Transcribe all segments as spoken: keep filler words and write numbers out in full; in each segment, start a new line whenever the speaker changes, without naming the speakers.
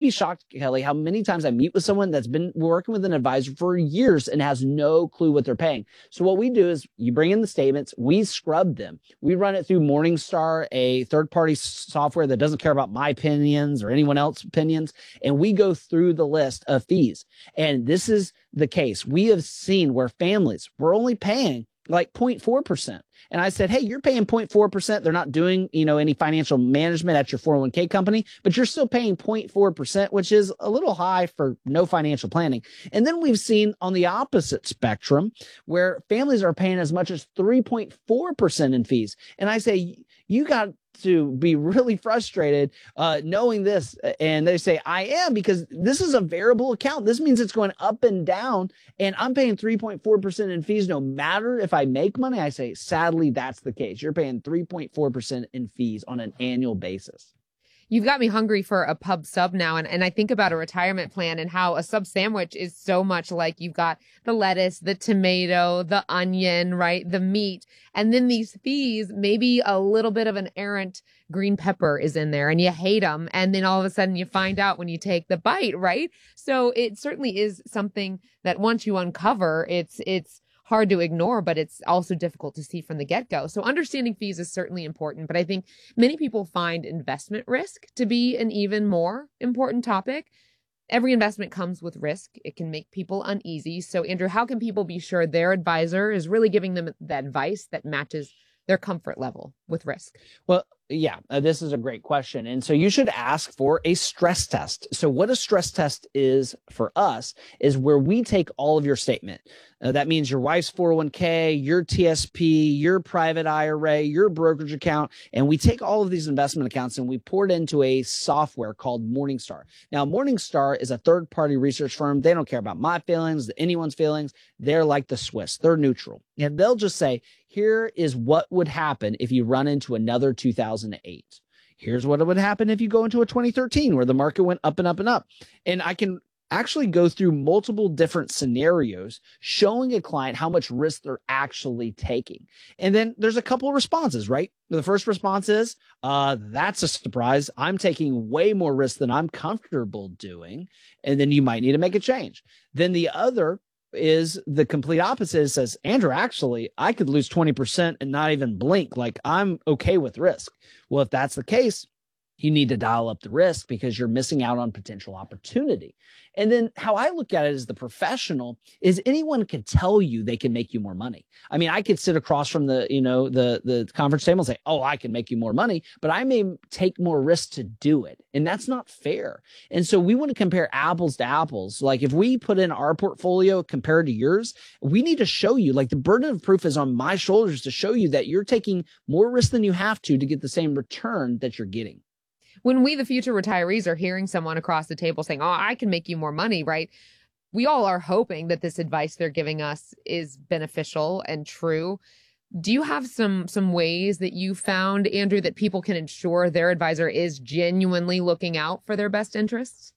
be shocked, Kelly, how many times I meet with someone that's been working with an advisor for years and has no clue what they're paying. So what we do is you bring in the statements, we scrub them. We run it through Morningstar, a third-party software that doesn't care about my opinions or anyone else's opinions. And we go through the list of fees. And this is the case. We have seen where families were only paying like zero point four percent. And I said, hey, you're paying zero point four percent. They're not doing, you know, any financial management at your four oh one k company, but you're still paying zero point four percent, which is a little high for no financial planning. And then we've seen on the opposite spectrum where families are paying as much as three point four percent in fees. And I say, you got to be really frustrated uh, knowing this. And they say, I am, because this is a variable account. This means it's going up and down, and I'm paying three point four percent in fees no matter if I make money. I say, sadly, that's the case. You're paying three point four percent in fees on an annual basis.
You've got me hungry for a pub sub now. And, and I think about a retirement plan and how a sub sandwich is so much like you've got the lettuce, the tomato, the onion, right? The meat. And then these fees, maybe a little bit of an errant green pepper is in there and you hate them. And then all of a sudden you find out when you take the bite, right? So it certainly is something that once you uncover, it's, it's, hard to ignore, but it's also difficult to see from the get-go. So understanding fees is certainly important, but I think many people find investment risk to be an even more important topic. Every investment comes with risk. It can make people uneasy. So Andrew, how can people be sure their advisor is really giving them the advice that matches their comfort level with risk?
Well, yeah, uh, this is a great question. And so you should ask for a stress test. So what a stress test is for us is where we take all of your statement. Uh, that means your wife's four oh one k, your T S P, your private I R A, your brokerage account, and we take all of these investment accounts and we pour it into a software called Morningstar. Now, Morningstar is a third-party research firm. They don't care about my feelings, anyone's feelings. They're like the Swiss. They're neutral. And they'll just say, here is what would happen if you run into another two thousand eight. Here's what would happen if you go into a twenty thirteen where the market went up and up and up. And I can actually go through multiple different scenarios showing a client how much risk they're actually taking. And then there's a couple of responses, right? The first response is, uh, that's a surprise. I'm taking way more risk than I'm comfortable doing. And then you might need to make a change. Then the other is the complete opposite. It says, Andrew, actually, I could lose twenty percent and not even blink. Like, I'm okay with risk. Well, if that's the case, you need to dial up the risk because you're missing out on potential opportunity. And then how I look at it as the professional is anyone can tell you they can make you more money. I mean, I could sit across from the, you know, the, the conference table and say, oh, I can make you more money, but I may take more risk to do it. And that's not fair. And so we want to compare apples to apples. Like if we put in our portfolio compared to yours, we need to show you, like the burden of proof is on my shoulders to show you that you're taking more risk than you have to to get the same return that you're getting.
When we, the future retirees, are hearing someone across the table saying, oh, I can make you more money, right? We all are hoping that this advice they're giving us is beneficial and true. Do you have some some ways that you found, Andrew, that people can ensure their advisor is genuinely looking out for their best interests?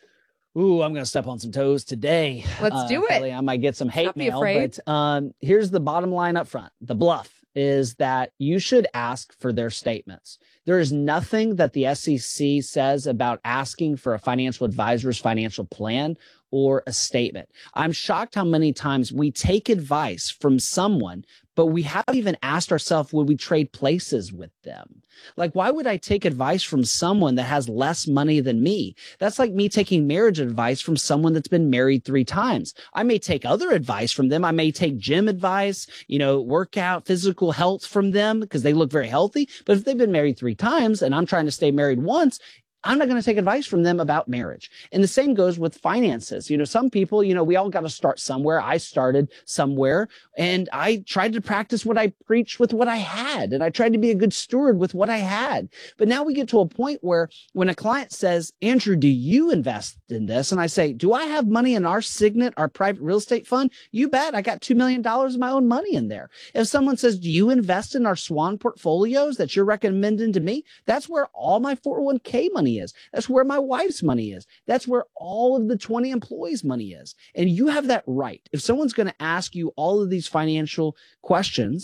Ooh, I'm going to step on some toes today.
Let's
uh,
do it.
Kelly, I might get some hate
Don't be
mail,
afraid.
but um, here's the bottom line up front. The bluff is that you should ask for their statements. There is nothing that the S E C says about asking for a financial advisor's financial plan or a statement. I'm shocked how many times we take advice from someone, but we haven't even asked ourselves, would we trade places with them? Like, why would I take advice from someone that has less money than me? That's like me taking marriage advice from someone that's been married three times. I may take other advice from them. I may take gym advice, you know, workout, physical health from them because they look very healthy. But if they've been married three times and I'm trying to stay married once, I'm not going to take advice from them about marriage. And the same goes with finances. You know, some people, you know, we all got to start somewhere. I started somewhere and I tried to practice what I preached with what I had. And I tried to be a good steward with what I had. But now we get to a point where when a client says, Andrew, do you invest in this? And I say, do I have money in our Signet, our private real estate fund? You bet. I got two million dollars of my own money in there. If someone says, do you invest in our Swan portfolios that you're recommending to me? That's where all my four oh one k money is. That's where my wife's money is. That's where all of the twenty employees' money is. And you have that right. If someone's going to ask you all of these financial questions,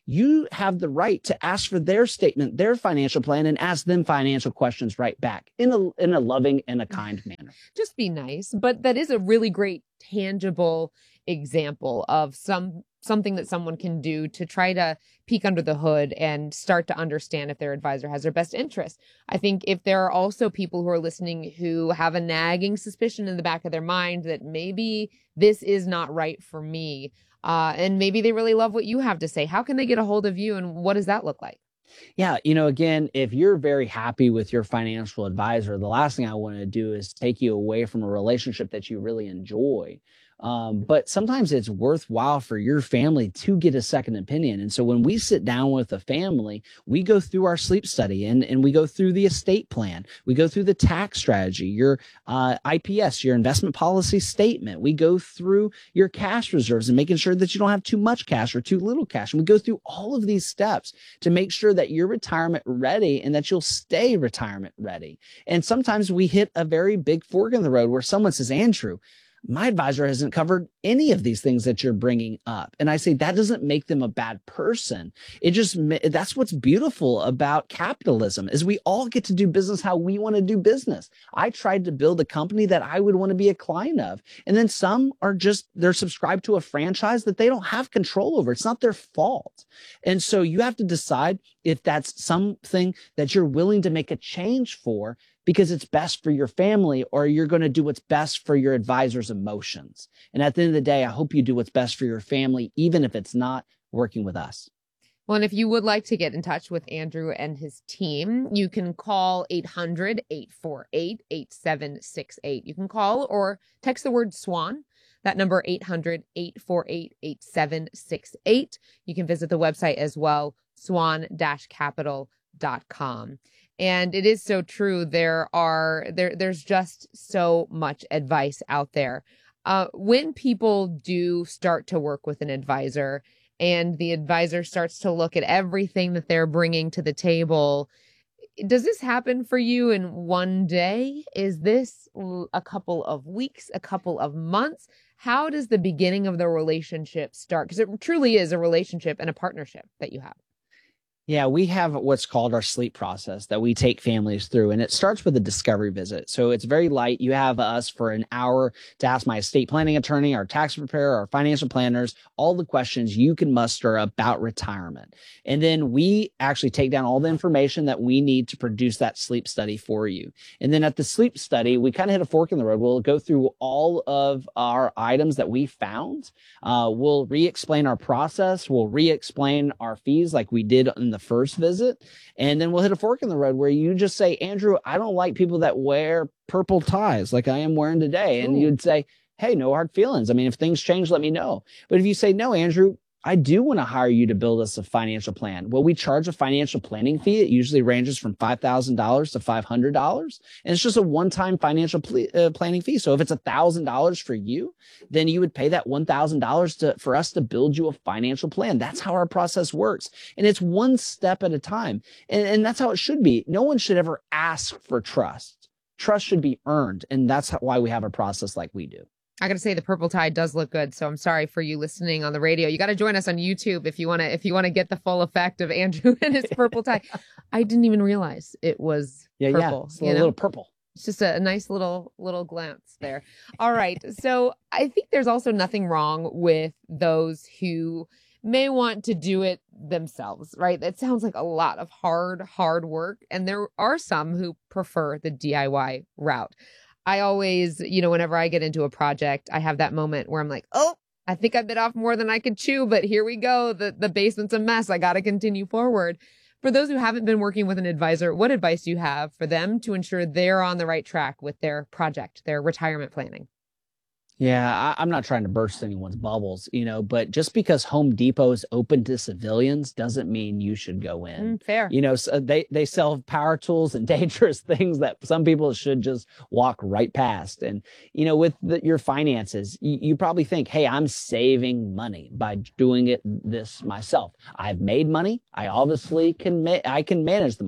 you have the right to ask for their statement, their financial plan, and ask them financial questions right back in a, in a loving and a kind manner.
Just be nice. But that is a really great, tangible example of some something that someone can do to try to peek under the hood and start to understand if their advisor has their best interest. I think if there are also people who are listening who have a nagging suspicion in the back of their mind that maybe this is not right for me, uh, and maybe they really love what you have to say, how can they get a hold of you, and what does that look like?
Yeah, you know, again, if you're very happy with your financial advisor, the last thing I want to do is take you away from a relationship that you really enjoy. Um, but sometimes it's worthwhile for your family to get a second opinion. And so when we sit down with a family, we go through our sleep study and, and we go through the estate plan. We go through the tax strategy, your uh, I P S, your investment policy statement. We go through your cash reserves and making sure that you don't have too much cash or too little cash. And we go through all of these steps to make sure that you're retirement ready and that you'll stay retirement ready. And sometimes we hit a very big fork in the road where someone says, Andrew, my advisor hasn't covered any of these things that you're bringing up. And I say that doesn't make them a bad person. It just, that's what's beautiful about capitalism is we all get to do business how we want to do business. I tried to build a company that I would want to be a client of. And then some are just, they're subscribed to a franchise that they don't have control over. It's not their fault. And so you have to decide if that's something that you're willing to make a change for, because it's best for your family, or you're going to do what's best for your advisor's emotions. And at the end of the day, I hope you do what's best for your family, even if it's not working with us.
Well, and if you would like to get in touch with Andrew and his team, you can call eight hundred, eight four eight, eight seven six eight. You can call or text the word SWAN. That number, eight hundred, eight four eight, eight seven six eight. You can visit the website as well, swan dash capital dot com. And it is so true. There are there there's just so much advice out there. Uh, when people do start to work with an advisor and the advisor starts to look at everything that they're bringing to the table, does this happen for you in one day? Is this a couple of weeks, a couple of months? How does the beginning of the relationship start? Because it truly is a relationship and a partnership that you have.
Yeah, we have what's called our sleep process that we take families through, and it starts with a discovery visit. So it's very light. You have us for an hour to ask my estate planning attorney, our tax preparer, our financial planners, all the questions you can muster about retirement. And then we actually take down all the information that we need to produce that sleep study for you. And then at the sleep study, we kind of hit a fork in the road. We'll go through all of our items that we found. Uh, we'll re-explain our process. We'll re-explain our fees like we did in the the first visit. And then we'll hit a fork in the road where you just say, Andrew, I don't like people that wear purple ties like I am wearing today. And Ooh. You'd say, hey, no hard feelings. I mean, if things change, let me know. But if you say, no, Andrew, I do want to hire you to build us a financial plan. Well, we charge a financial planning fee. It usually ranges from five thousand dollars to five hundred dollars. And it's just a one-time financial pl- uh, planning fee. So if it's one thousand dollars for you, then you would pay that one thousand dollars to, for us to build you a financial plan. That's how our process works. And it's one step at a time. And, and that's how it should be. No one should ever ask for trust. Trust should be earned. And that's how, why we have a process like we do.
I got to say the purple tie does look good. So I'm sorry for you listening on the radio. You got to join us on YouTube if you want to, if you want to get the full effect of Andrew and his purple tie. I didn't even realize it was
yeah,
purple.
Yeah, it's a little, little purple.
It's just a, a nice little, little glance there. All right. So I think there's also nothing wrong with those who may want to do it themselves, right? That sounds like a lot of hard, hard work. And there are some who prefer the D I Y route. I always, you know, whenever I get into a project, I have that moment where I'm like, oh, I think I bit off more than I could chew, but here we go. The, the basement's a mess. I got to continue forward. For those who haven't been working with an advisor, what advice do you have for them to ensure they're on the right track with their project, their retirement planning?
Yeah, I, I'm not trying to burst anyone's bubbles, you know, but just because Home Depot is open to civilians doesn't mean you should go in.
Mm, fair.
You know, so they, they sell power tools and dangerous things that some people should just walk right past. And, you know, with the, your finances, you, you probably think, hey, I'm saving money by doing it this myself. I've made money. I obviously can, ma- I can manage the money.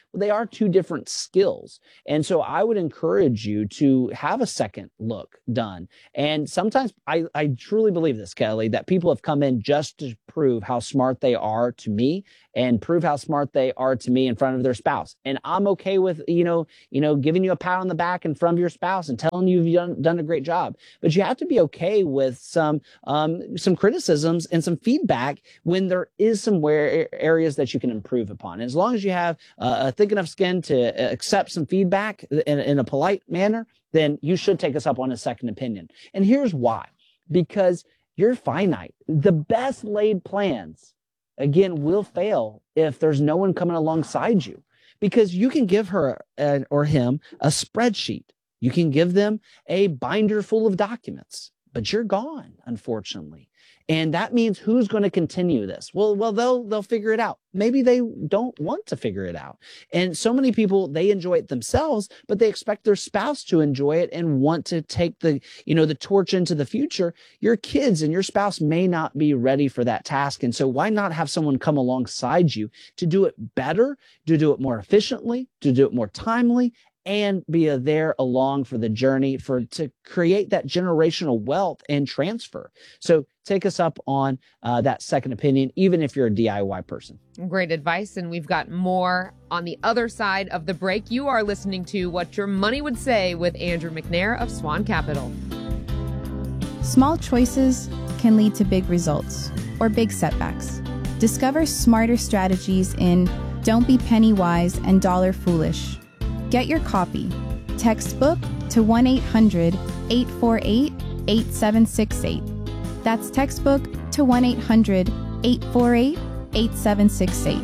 Well, they are two different skills. And so I would encourage you to have a second look done. And sometimes I, I truly believe this, Kelly, that people have come in just to prove how smart they are to me and prove how smart they are to me in front of their spouse. And I'm okay with, you know, you know, giving you a pat on the back in front of your spouse and telling you you've done, done a great job. But you have to be okay with some, um, some criticisms and some feedback when there is some where areas that you can improve upon. And as long as you have uh, a thick enough skin to accept some feedback in, in a polite manner, then you should take us up on a second opinion. And here's why. Because you're finite. The best laid plans, again, will fail if there's no one coming alongside you, because you can give her uh, or him a spreadsheet. You can give them a binder full of documents, but you're gone, unfortunately. And that means who's going to continue this? Well, well, they'll, they'll figure it out. Maybe they don't want to figure it out. And so many people, they enjoy it themselves, but they expect their spouse to enjoy it and want to take the, you know, the torch into the future. Your kids and your spouse may not be ready for that task. And so why not have someone come alongside you to do it better, to do it more efficiently, to do it more timely, and be a there along for the journey for to create that generational wealth and transfer. So take us up on uh, that second opinion, even if you're a D I Y person.
Great advice. And we've got more on the other side of the break. You are listening to What Your Money Would Say with Andrew McNair of Swan Capital.
Small choices can lead to big results or big setbacks. Discover smarter strategies in Don't Be Penny Wise and Dollar Foolish. Get your copy. Textbook to one eight hundred eight four eight eight seven six eight. That's textbook to one eight hundred eight four eight eight seven six eight.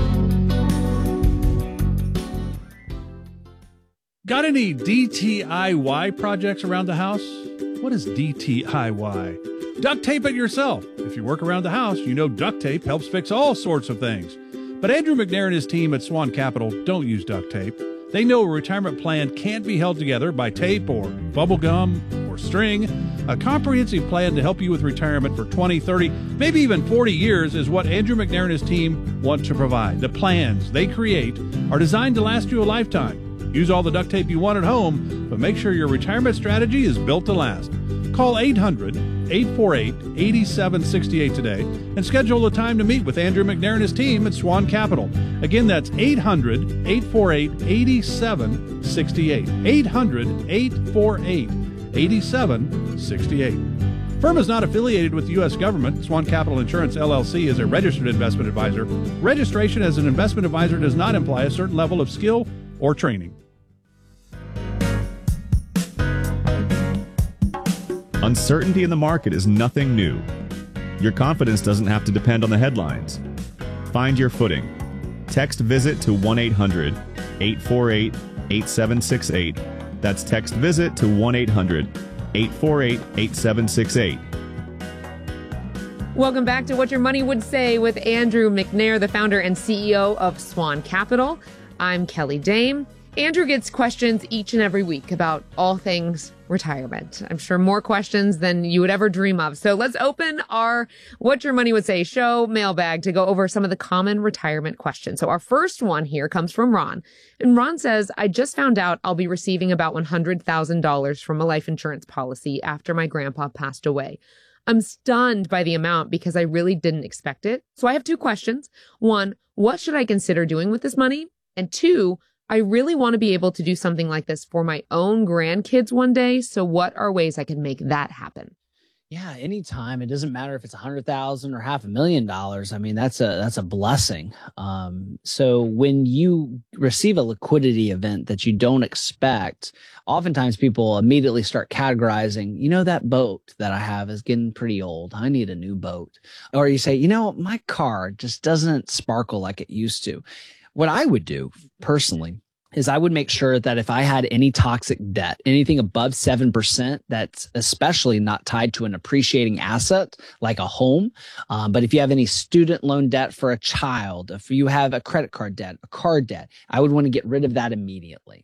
Got any D T I Y projects around the house? What is D T I Y? Duct tape it yourself. If you work around the house, you know duct tape helps fix all sorts of things. But Andrew McNair and his team at Swan Capital don't use duct tape. They know a retirement plan can't be held together by tape or bubble gum or string. A comprehensive plan to help you with retirement for twenty, thirty, maybe even forty years is what Andrew McNair and his team want to provide. The plans they create are designed to last you a lifetime. Use all the duct tape you want at home, but make sure your retirement strategy is built to last. Call eight hundred eight four eight eight seven six eight today and schedule a time to meet with Andrew McNair and his team at Swan Capital. Again, that's eight hundred eight four eight eight seven six eight. eight hundred eight four eight eight seven six eight. Firm is not affiliated with the U S government. Swan Capital Insurance, L L C is a registered investment advisor. Registration as an investment advisor does not imply a certain level of skill or training.
Uncertainty in the market is nothing new. Your confidence doesn't have to depend on the headlines. Find your footing. Text VISIT to one eight hundred eight four eight eight seven six eight. That's text VISIT to one eight hundred eight four eight eight seven six eight.
Welcome back to What Your Money Would Say with Andrew McNair, the founder and C E O of Swan Capital. I'm Kelly Dame. Andrew gets questions each and every week about all things retirement. I'm sure more questions than you would ever dream of. So let's open our What Your Money Would Say show mailbag to go over some of the common retirement questions. So our first one here comes from Ron. And Ron says, I just found out I'll be receiving about one hundred thousand dollars from a life insurance policy after my grandpa passed away. I'm stunned by the amount because I really didn't expect it. So I have two questions. One, what should I consider doing with this money? And two, I really want to be able to do something like this for my own grandkids one day. So what are ways I can make that happen?
Yeah, anytime. It doesn't matter if it's a hundred thousand or half a million dollars. I mean, that's a that's a blessing. Um, so when you receive a liquidity event that you don't expect, oftentimes people immediately start categorizing, you know, that boat that I have is getting pretty old. I need a new boat. Or you say, you know, my car just doesn't sparkle like it used to. What I would do personally is I would make sure that if I had any toxic debt, anything above seven percent, that's especially not tied to an appreciating asset like a home. Um, but if you have any student loan debt for a child, if you have a credit card debt, a car debt, I would want to get rid of that immediately.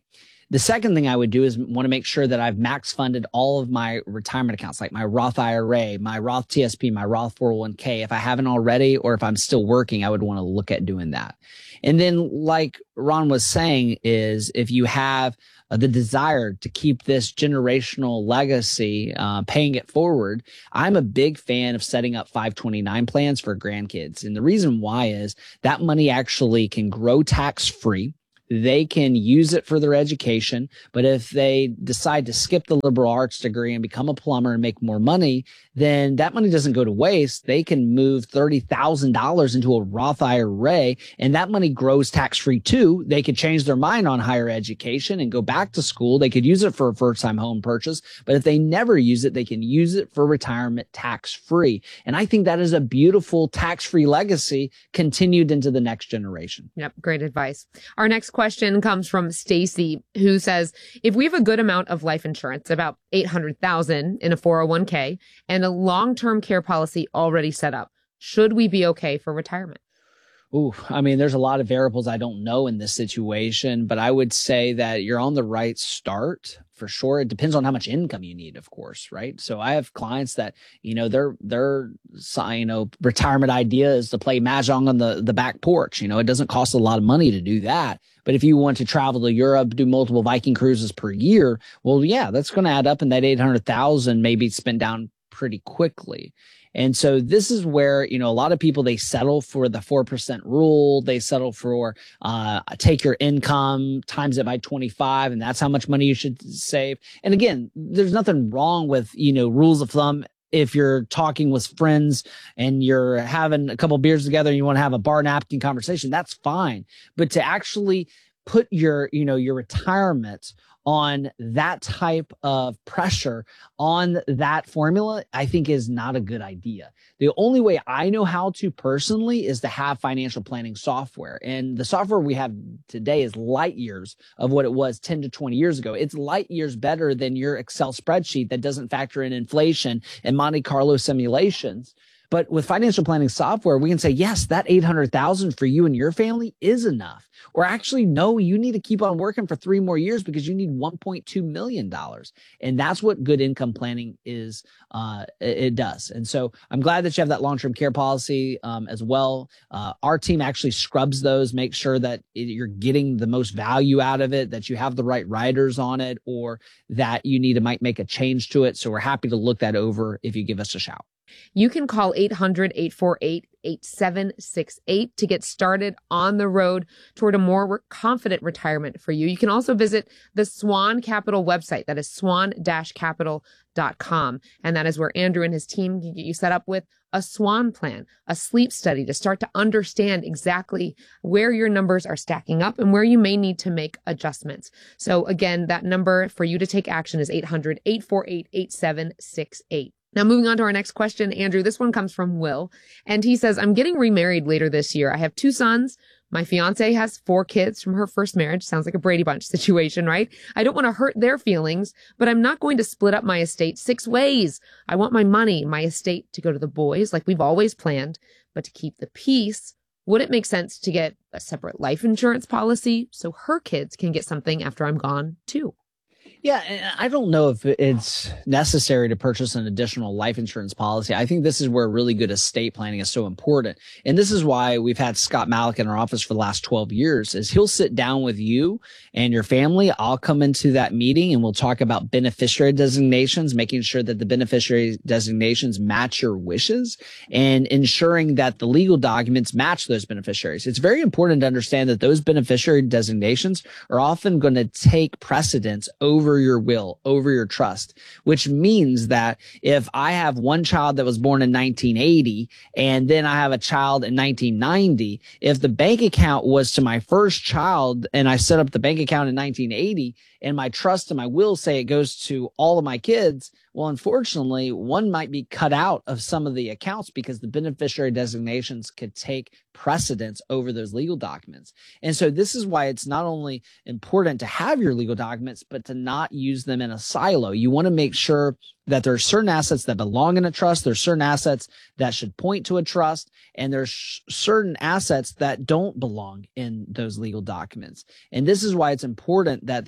The second thing I would do is want to make sure that I've max funded all of my retirement accounts, like my Roth I R A, my Roth T S P, my Roth four oh one k. If I haven't already, or if I'm still working, I would want to look at doing that. And then, like Ron was saying, is if you have uh, the desire to keep this generational legacy, uh, paying it forward, I'm a big fan of setting up five twenty-nine plans for grandkids. And the reason why is that money actually can grow tax free. They can use it for their education, but if they decide to skip the liberal arts degree and become a plumber and make more money, then that money doesn't go to waste. They can move thirty thousand dollars into a Roth I R A, and that money grows tax-free too. They could change their mind on higher education and go back to school. They could use it for a first-time home purchase, but if they never use it, they can use it for retirement tax-free. And I think that is a beautiful tax-free legacy continued into the next generation.
Yep, great advice. Our next question comes from Stacy, who says, if we have a good amount of life insurance, about eight hundred thousand in a four oh one k, and a long-term care policy already set up, should we be okay for retirement?
Ooh, I mean, there's a lot of variables I don't know in this situation, but I would say that you're on the right start for sure. It depends on how much income you need, of course, right? So I have clients that, you know, their, their, you know, retirement idea is to play mahjong on the, the back porch. You know, it doesn't cost a lot of money to do that. But if you want to travel to Europe, do multiple Viking cruises per year, well, yeah, that's going to add up, and that eight hundred thousand maybe spent down pretty quickly. And so this is where, you know, a lot of people, they settle for the four percent rule. They settle for, uh, take your income, times it by twenty-five, and that's how much money you should save. And again, there's nothing wrong with, you know, rules of thumb. If you're talking with friends and you're having a couple beers together and you want to have a bar napkin conversation, that's fine. But to actually put your, you know, your retirement on that type of pressure on that formula, I think is not a good idea. The only way I know how to personally is to have financial planning software. And the software we have today is light years of what it was ten to twenty years ago. It's light years better than your Excel spreadsheet that doesn't factor in inflation and Monte Carlo simulations. But with financial planning software, we can say, yes, that eight hundred thousand for you and your family is enough. Or actually, no, you need to keep on working for three more years because you need one point two million dollars. And that's what good income planning is. Uh, it does. And so I'm glad that you have that long-term care policy um, as well. Uh, our team actually scrubs those, make sure that it, you're getting the most value out of it, that you have the right riders on it, or that you need to might make a change to it. So we're happy to look that over if you give us a shout.
You can call eight hundred, eight four eight, eight seven six eight to get started on the road toward a more re- confident retirement for you. You can also visit the Swan Capital website. That is swan dash capital dot com. And that is where Andrew and his team can get you set up with a SWAN plan, a sleep study to start to understand exactly where your numbers are stacking up and where you may need to make adjustments. So again, that number for you to take action is eight hundred, eight four eight, eight seven six eight. Now, moving on to our next question, Andrew, this one comes from Will, and he says, I'm getting remarried later this year. I have two sons. My fiance has four kids from her first marriage. Sounds like a Brady Bunch situation, right? I don't want to hurt their feelings, but I'm not going to split up my estate six ways. I want my money, my estate to go to the boys like we've always planned, but to keep the peace, would it make sense to get a separate life insurance policy so her kids can get something after I'm gone too?
Yeah, and I don't know if it's necessary to purchase an additional life insurance policy. I think this is where really good estate planning is so important. And this is why we've had Scott Malik in our office for the last twelve years, is he'll sit down with you and your family. I'll come into that meeting and we'll talk about beneficiary designations, making sure that the beneficiary designations match your wishes and ensuring that the legal documents match those beneficiaries. It's very important to understand that those beneficiary designations are often going to take precedence over your will, over your trust, which means that if I have one child that was born in nineteen eighty and then I have a child in nineteen ninety, if the bank account was to my first child and I set up the bank account in nineteen eighty and my trust and my will say it goes to all of my kids, well, unfortunately, one might be cut out of some of the accounts because the beneficiary designations could take precedence over those legal documents. And so this is why it's not only important to have your legal documents, but to not use them in a silo. You want to make sure that there are certain assets that belong in a trust. There's certain assets that should point to a trust, and there's sh- certain assets that don't belong in those legal documents. And this is why it's important that the estate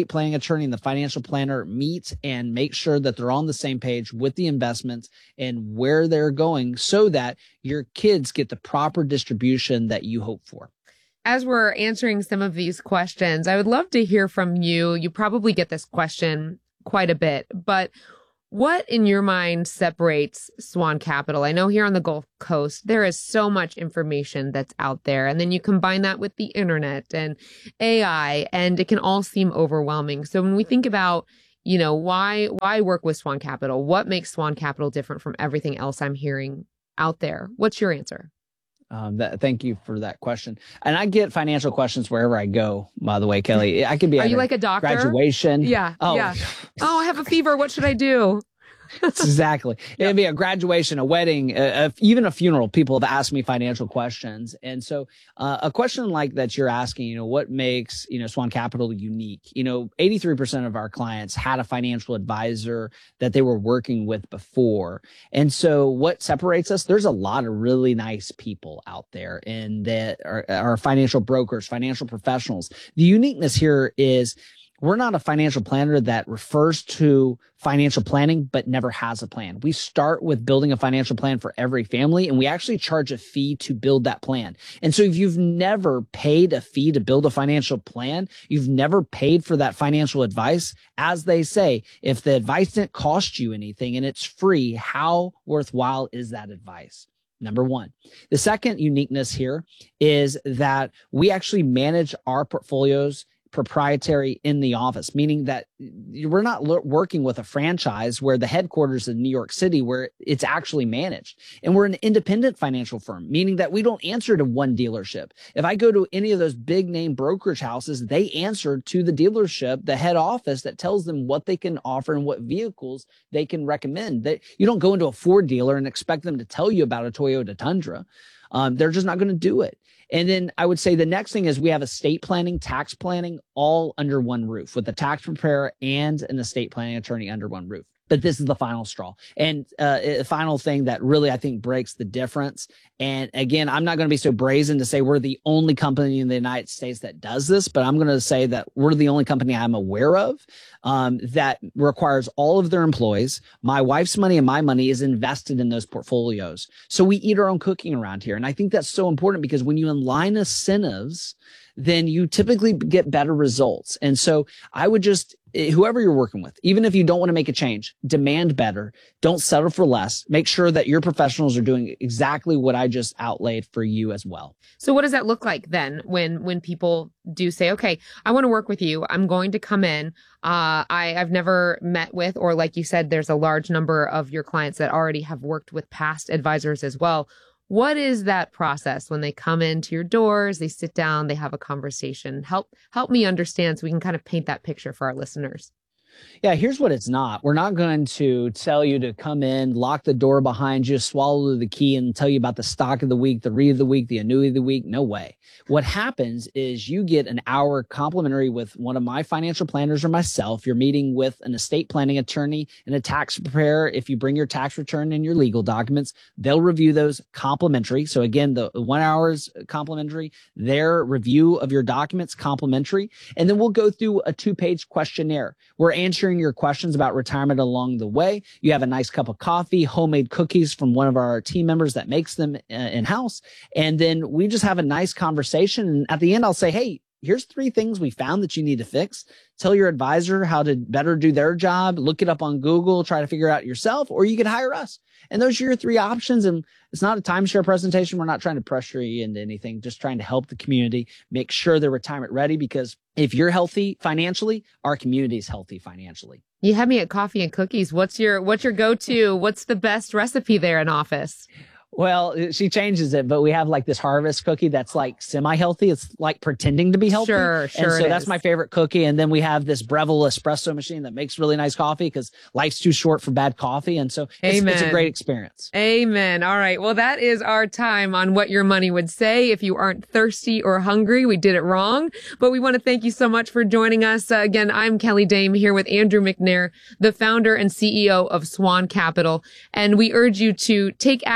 estate planning attorney and the financial planner meet and make sure that they're on the same page with the investments and where they're going so that your kids get the proper distribution that you hope for.
As we're answering some of these questions, I would love to hear from you. You probably get this question quite a bit, but what in your mind separates Swan Capital? I know here on the Gulf Coast, there is so much information that's out there. And then you combine that with the internet and A I, and it can all seem overwhelming. So when we think about, you know, why, why work with Swan Capital? What makes Swan Capital different from everything else I'm hearing out there? What's your answer?
Um, that, thank you for that question. And I get financial questions wherever I go, by the way, Kelly. I could be
Are
at
you
a
like a doctor?
Graduation.
Yeah.
Oh,
yeah. Oh, I have a fever. What should I do?
Exactly. Yep. It'd be a graduation, a wedding, uh, even a funeral. People have asked me financial questions. And so uh, a question like that you're asking, you know, what makes, you know, Swan Capital unique? You know, eighty-three percent of our clients had a financial advisor that they were working with before. And so what separates us, there's a lot of really nice people out there and that are, are financial brokers, financial professionals. The uniqueness here is we're not a financial planner that refers to financial planning, but never has a plan. We start with building a financial plan for every family, and we actually charge a fee to build that plan. And so if you've never paid a fee to build a financial plan, you've never paid for that financial advice, as they say, if the advice didn't cost you anything and it's free, how worthwhile is that advice? Number one. The second uniqueness here is that we actually manage our portfolios proprietary in the office, meaning that we're not lo- working with a franchise where the headquarters is in New York City, where it's actually managed. And we're an independent financial firm, meaning that we don't answer to one dealership. If I go to any of those big name brokerage houses, they answer to the dealership, the head office that tells them what they can offer and what vehicles they can recommend. That you don't go into a Ford dealer and expect them to tell you about a Toyota Tundra. Um, they're just not going to do it. And then I would say the next thing is we have estate planning, tax planning, all under one roof with a tax preparer and an estate planning attorney under one roof. But this is the final straw. And uh, a final thing that really, I think, breaks the difference. And again, I'm not going to be so brazen to say we're the only company in the United States that does this, but I'm going to say that we're the only company I'm aware of um, that requires all of their employees. My wife's money and my money is invested in those portfolios. So we eat our own cooking around here. And I think that's so important because when you align incentives, then you typically get better results. And so I would just, whoever you're working with, even if you don't want to make a change, demand better. Don't settle for less. Make sure that your professionals are doing exactly what I just outlaid for you as well.
So what does that look like then when when people do say, okay, I want to work with you. I'm going to come in. Uh, I, I've never met with, or like you said, there's a large number of your clients that already have worked with past advisors as well. What is that process when they come into your doors, they sit down, they have a conversation? Help help me understand so we can kind of paint that picture for our listeners.
Yeah, here's what it's not. We're not going to tell you to come in, lock the door behind you, swallow the key, and tell you about the stock of the week, the read of the week, the annuity of the week. No way. What happens is you get an hour complimentary with one of my financial planners or myself. You're meeting with an estate planning attorney and a tax preparer. If you bring your tax return and your legal documents, they'll review those complimentary. So again, the one hour is complimentary, their review of your documents complimentary. And then we'll go through a two-page questionnaire. We're answering your questions about retirement along the way. You have a nice cup of coffee, homemade cookies from one of our team members that makes them uh, in-house. And then we just have a nice conversation. And at the end, I'll say, hey, here's three things we found that you need to fix. Tell your advisor how to better do their job. Look it up on Google, try to figure it out yourself, or you can hire us. And those are your three options. And it's not a timeshare presentation. We're not trying to pressure you into anything, just trying to help the community make sure they're retirement ready. Because if you're healthy financially, our community is healthy financially.
You had me at coffee and cookies. What's your what's your go-to? What's the best recipe there in office?
Well, she changes it, but we have like this harvest cookie that's like semi-healthy. It's like pretending to be healthy.
Sure, sure.
And so
it
that's
is.
my favorite cookie. And then we have this Breville espresso machine that makes really nice coffee because life's too short for bad coffee. And so it's, it's a great experience.
Amen. All right. Well, that is our time on What Your Money Would Say. If you aren't thirsty or hungry, we did it wrong. But we want to thank you so much for joining us. Uh, again, I'm Kelly Dame here with Andrew McNair, the founder and C E O of Swan Capital. And we urge you to take action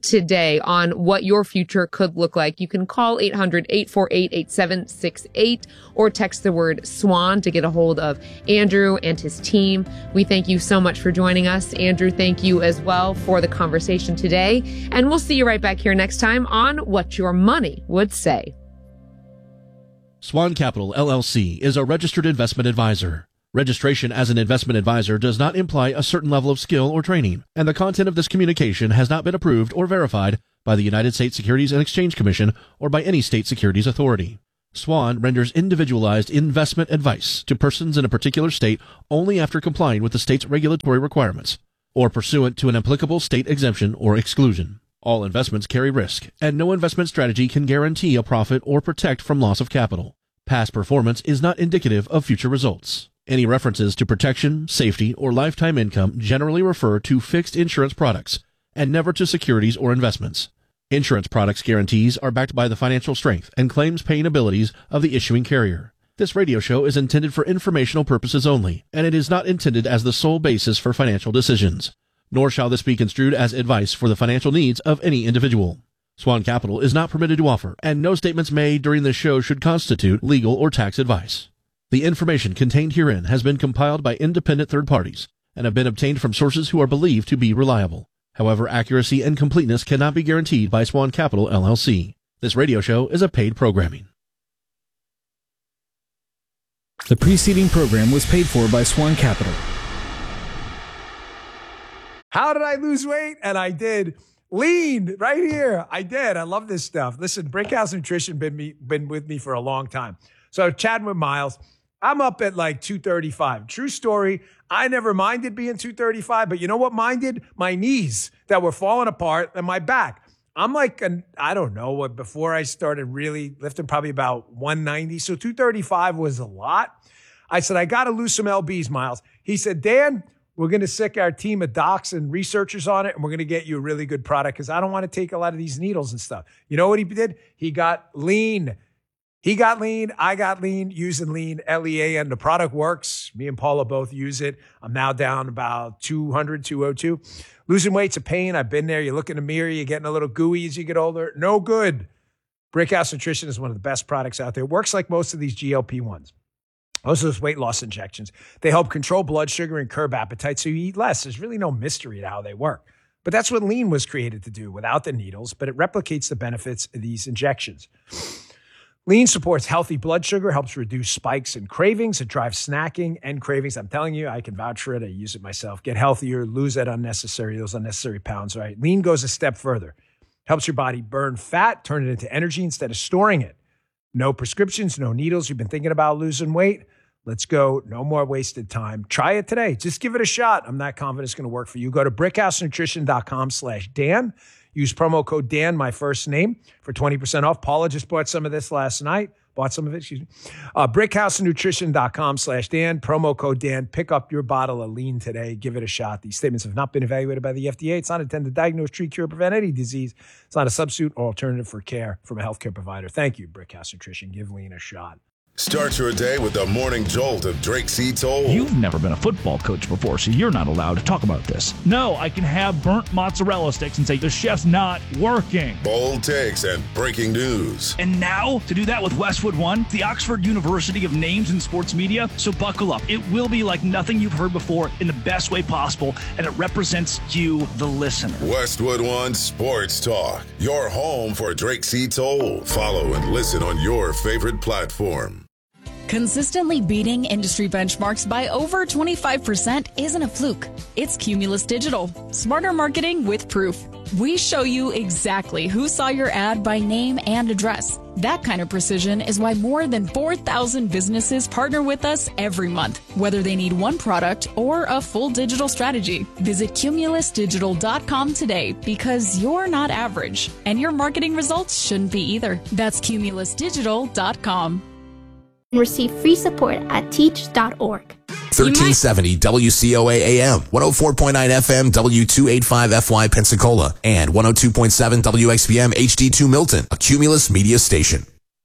today on what your future could look like. You can call eight hundred, eight four eight, eight seven six eight or text the word SWAN to get a hold of Andrew and his team. We thank you so much for joining us. Andrew, thank you as well for the conversation today. And we'll see you right back here next time on What Your Money Would Say.
Swan Capital, L L C, is a registered investment advisor. Registration as an investment advisor does not imply a certain level of skill or training, and the content of this communication has not been approved or verified by the United States Securities and Exchange Commission or by any state securities authority. Swan renders individualized investment advice to persons in a particular state only after complying with the state's regulatory requirements or pursuant to an applicable state exemption or exclusion. All investments carry risk, and no investment strategy can guarantee a profit or protect from loss of capital. Past performance is not indicative of future results. Any references to protection, safety, or lifetime income generally refer to fixed insurance products and never to securities or investments. Insurance products guarantees are backed by the financial strength and claims paying abilities of the issuing carrier. This radio show is intended for informational purposes only, and it is not intended as the sole basis for financial decisions. Nor shall this be construed as advice for the financial needs of any individual. Swan Capital is not permitted to offer, and no statements made during this show should constitute legal or tax advice. The information contained herein has been compiled by independent third parties and have been obtained from sources who are believed to be reliable. However, accuracy and completeness cannot be guaranteed by Swan Capital, L L C. This radio show is a paid programming.
The preceding program was paid for by Swan Capital.
How did I lose weight? And I did. Lean right here. I did. I love this stuff. Listen, Brickhouse Nutrition been me been with me for a long time. So chatting with Miles, I'm up at like two thirty-five. True story. I never minded being two thirty-five, but you know what minded? My knees that were falling apart and my back. I'm like, an, I don't know what, before I started really lifting, probably about one ninety. So two thirty-five was a lot. I said, I got to lose some L Bs, Miles. He said, Dan, we're going to sick our team of docs and researchers on it, and we're going to get you a really good product because I don't want to take a lot of these needles and stuff. You know what he did? He got lean. He got lean. I got lean using lean, L E A N. The product works. Me and Paula both use it. I'm now down about two hundred, two oh two. Losing weight's a pain. I've been there. You look in the mirror. You're getting a little gooey as you get older. No good. Brickhouse Nutrition is one of the best products out there. It works like most of these G L P ones. Most of those weight loss injections. They help control blood sugar and curb appetite so you eat less. There's really no mystery to how they work. But that's what lean was created to do without the needles, but it replicates the benefits of these injections. Lean supports healthy blood sugar, helps reduce spikes and cravings. It drives snacking and cravings. I'm telling you, I can vouch for it. I use it myself. Get healthier, lose that unnecessary, those unnecessary pounds, right? Lean goes a step further. Helps your body burn fat, turn it into energy instead of storing it. No prescriptions, no needles. You've been thinking about losing weight? Let's go. No more wasted time. Try it today. Just give it a shot. I'm not confident it's going to work for you. Go to brickhousenutrition.com slash Dan. Use promo code Dan, my first name, for twenty percent off. Paula just bought some of this last night. Bought some of it, excuse me. Uh, brickhousenutrition.com slash Dan. Promo code Dan. Pick up your bottle of lean today. Give it a shot. These statements have not been evaluated by the F D A. It's not intended to diagnose, treat, cure, prevent any disease. It's not a substitute or alternative for care from a healthcare provider. Thank you, Brickhouse Nutrition. Give lean a shot.
Start your day with the morning jolt of Drake C. Toll.
You've never been a football coach before, so you're not allowed to talk about this. No, I can have burnt mozzarella sticks and say the chef's not working.
Bold takes and breaking news.
And now, to do that with Westwood One, the Oxford University of names in sports media. So buckle up. It will be like nothing you've heard before in the best way possible, and it represents you, the listener.
Westwood One Sports Talk, your home for Drake C. Toll. Follow and listen on your favorite platform.
Consistently beating industry benchmarks by over twenty-five percent isn't a fluke. It's Cumulus Digital. Smarter marketing with proof. We show you exactly who saw your ad by name and address. That kind of precision is why more than four thousand businesses partner with us every month, whether they need one product or a full digital strategy. Visit cumulus digital dot com today because you're not average, and your marketing results shouldn't be either. That's cumulus digital dot com.
Receive free support at teach dot org.
thirteen seventy W C O A A M, one oh four point nine F M W two eighty-five F Y Pensacola, and one oh two point seven W X P M H D two Milton, a Cumulus media station.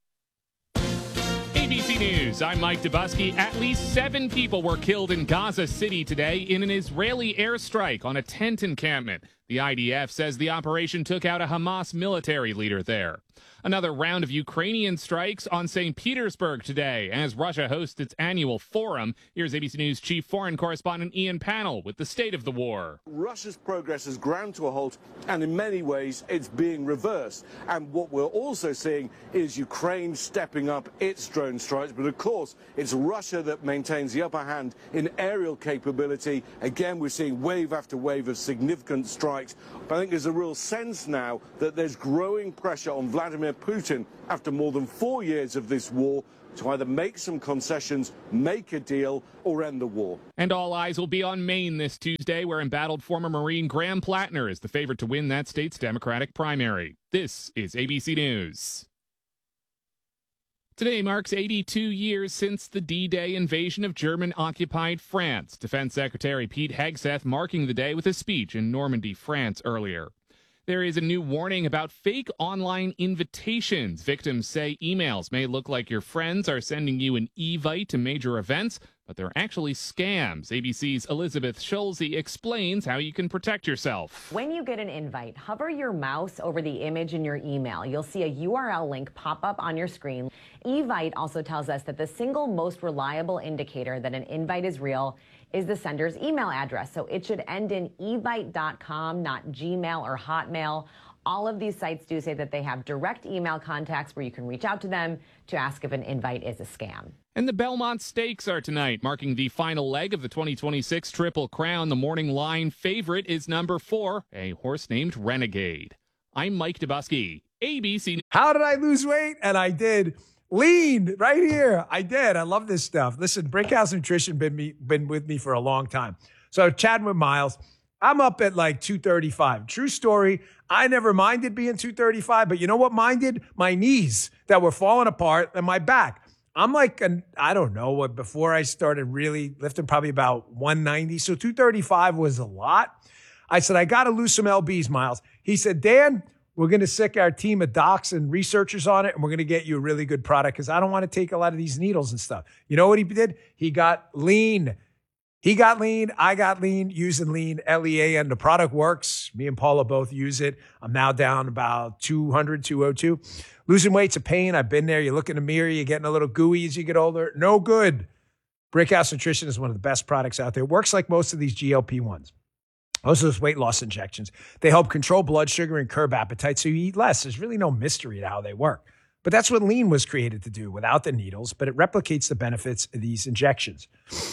A B C News, I'm Mike Dubusky. At least seven people were killed in Gaza City today in an Israeli airstrike on a tent encampment. The I D F says the operation took out a Hamas military leader there. Another round of Ukrainian strikes on Saint Petersburg today as Russia hosts its annual forum. Here's A B C News chief foreign correspondent Ian Pannell with the state of the war.
Russia's progress has ground to a halt, and in many ways it's being reversed. And what we're also seeing is Ukraine stepping up its drone strikes. But of course, it's Russia that maintains the upper hand in aerial capability. Again, we're seeing wave after wave of significant strikes. But I think there's a real sense now that there's growing pressure on Vladimir Putin after more than four years of this war to either make some concessions, make a deal, or end the war.
And all eyes will be on Maine this Tuesday, where embattled former Marine Graham Plattner is the favorite to win that state's Democratic primary. This is A B C News. Today marks eighty-two years since the D-Day invasion of German-occupied France. Defense Secretary Pete Hegseth marking the day with a speech in Normandy, France earlier. There is a new warning about fake online invitations. Victims say emails may look like your friends are sending you an evite to major events, but they're actually scams. A B C's Elizabeth Schulze explains how you can protect yourself.
When you get an invite, hover your mouse over the image in your email. You'll see a U R L link pop up on your screen. Evite also tells us that the single most reliable indicator that an invite is real is the sender's email address. So it should end in evite dot com, not Gmail or Hotmail. All of these sites do say that they have direct email contacts where you can reach out to them to ask if an invite is a scam.
And the Belmont Stakes are tonight, marking the final leg of the twenty twenty-six Triple Crown. The morning line favorite is number four, a horse named Renegade. I'm Mike Dubusky, A B C.
How did I lose weight? And I did. Lean right here. I did. I love this stuff. Listen, Brickhouse Nutrition been me been with me for a long time. So chatting with Miles, I'm up at like two thirty-five. True story. I never minded being two thirty-five, but you know what minded? My knees that were falling apart and my back. I'm like, an, I don't know what, before I started really lifting, probably about one ninety. So two thirty-five was a lot. I said, I got to lose some L Bs, Miles. He said, Dan, we're going to sick our team of docs and researchers on it, and we're going to get you a really good product because I don't want to take a lot of these needles and stuff. You know what he did? He got lean. He got lean. I got lean using lean, L E A, and the product works. Me and Paula both use it. I'm now down about two hundred, two oh two. Losing weight's a pain. I've been there. You look in the mirror, you're getting a little gooey as you get older. No good. Brickhouse Nutrition is one of the best products out there. It works like most of these G L P ones. Most of those weight loss injections. They help control blood sugar and curb appetite so you eat less. There's really no mystery to how they work. But that's what lean was created to do without the needles, but it replicates the benefits of these injections.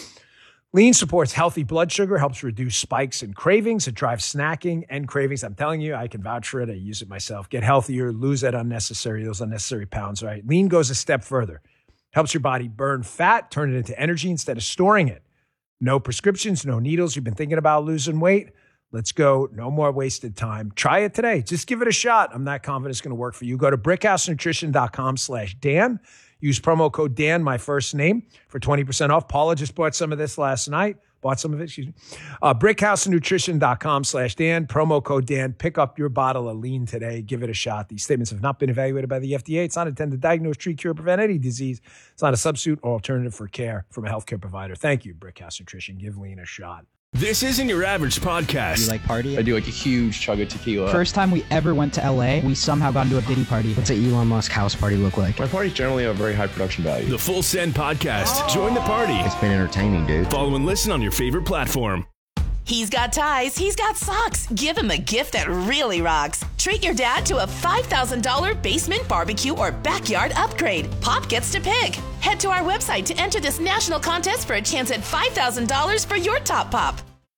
Lean supports healthy blood sugar, helps reduce spikes and cravings. It drives snacking and cravings. I'm telling you, I can vouch for it. I use it myself. Get healthier, lose that unnecessary, those unnecessary pounds, right? Lean goes a step further. Helps your body burn fat, turn it into energy instead of storing it. No prescriptions, no needles. You've been thinking about losing weight? Let's go. No more wasted time. Try it today. Just give it a shot. I'm not confident it's going to work for you. Go to brickhousenutrition.com slash Dan. Use promo code Dan, my first name, for twenty percent off. Paula just bought some of this last night. Bought some of it, excuse me. Uh, brickhousenutrition.com slash Dan. Promo code Dan. Pick up your bottle of lean today. Give it a shot. These statements have not been evaluated by the F D A. It's not intended to diagnose, treat, cure, prevent any disease. It's not a substitute or alternative for care from a healthcare provider. Thank you, Brickhouse Nutrition. Give lean a shot.
This isn't your average podcast.
You like party?
I do like a huge chug of tequila.
First time we ever went to L A, we somehow got into a Diddy party.
What's an Elon Musk house party look like?
My parties generally have very high production value. The Full Send Podcast. Oh. Join the party.
It's been entertaining, dude.
Follow and listen on your favorite platform.
He's got ties, he's got socks. Give him a gift that really rocks. Treat your dad to a five thousand dollars basement barbecue or backyard upgrade. Pop gets to pick. Head to our website to enter this national contest for a chance at five thousand dollars for your top pop.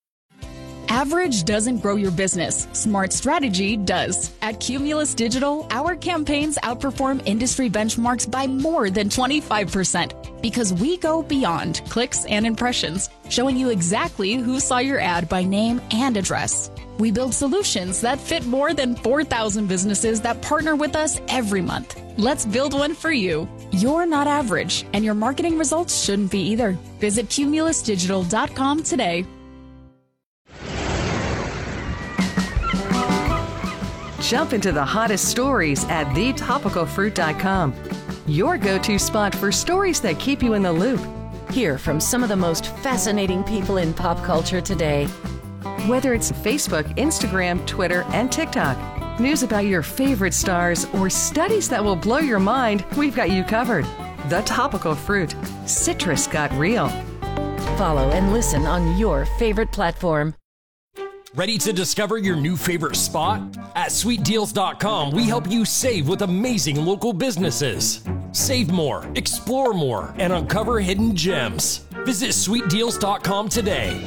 Average doesn't grow your business. Smart strategy does. At Cumulus Digital, our campaigns outperform industry benchmarks by more than twenty-five percent because we go beyond clicks and impressions, showing you exactly who saw your ad by name and address. We build solutions that fit more than four thousand businesses that partner with us every month. Let's build one for you. You're not average, and your marketing results shouldn't be either. Visit cumulus digital dot com today.
Jump into the hottest stories at the topical fruit dot com. Your go-to spot for stories that keep you in the loop.
Hear from some of the most fascinating people in pop culture today.
Whether it's Facebook, Instagram, Twitter, and TikTok, news about your favorite stars, or studies that will blow your mind, we've got you covered. The Topical Fruit. Citrus got real.
Follow and listen on your favorite platform.
Ready to discover your new favorite spot? At sweet deals dot com, we help you save with amazing local businesses. Save more, explore more, and uncover hidden gems. Visit sweet deals dot com today.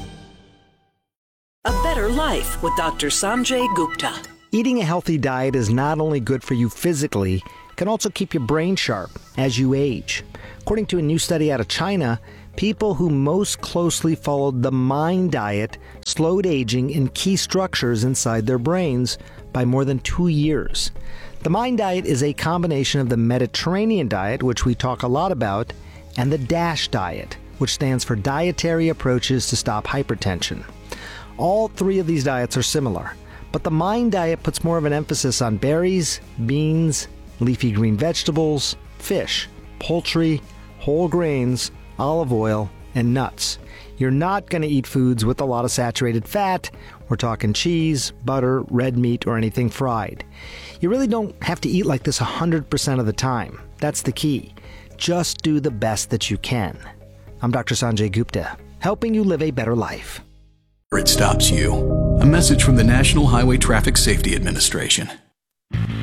A better life with Doctor Sanjay Gupta.
Eating a healthy diet is not only good for you physically, it can also keep your brain sharp as you age. According to a new study out of China, people who most closely followed the MIND diet slowed aging in key structures inside their brains by more than two years. The MIND diet is a combination of the Mediterranean diet, which we talk a lot about, and the DASH diet, which stands for Dietary Approaches to Stop Hypertension. All three of these diets are similar, but the MIND diet puts more of an emphasis on berries, beans, leafy green vegetables, fish, poultry, whole grains, olive oil, and nuts. You're not going to eat foods with a lot of saturated fat. We're talking cheese, butter, red meat, or anything fried. You really don't have to eat like this one hundred percent of the time. That's the key. Just do the best that you can. I'm Doctor Sanjay Gupta, helping you live a better life.
It stops you. A message from the National Highway Traffic Safety Administration.